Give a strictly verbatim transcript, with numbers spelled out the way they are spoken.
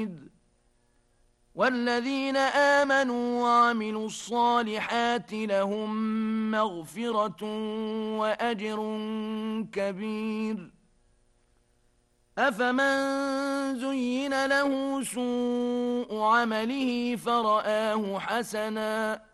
بعيد. والذين آمنوا وعملوا الصالحات لهم مغفرة وأجر كبير. أفمن زين له سوء عمله فرآه حسناً